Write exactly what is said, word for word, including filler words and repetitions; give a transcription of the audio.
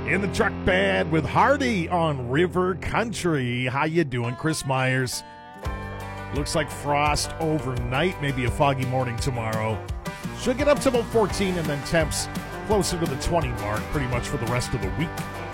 In the truck bed with Hardy on River Country. How you doing, Chris Myers? Looks like frost overnight, maybe a foggy morning tomorrow. Should get up to about fourteen and then temps closer to the twenty mark pretty much for the rest of the week.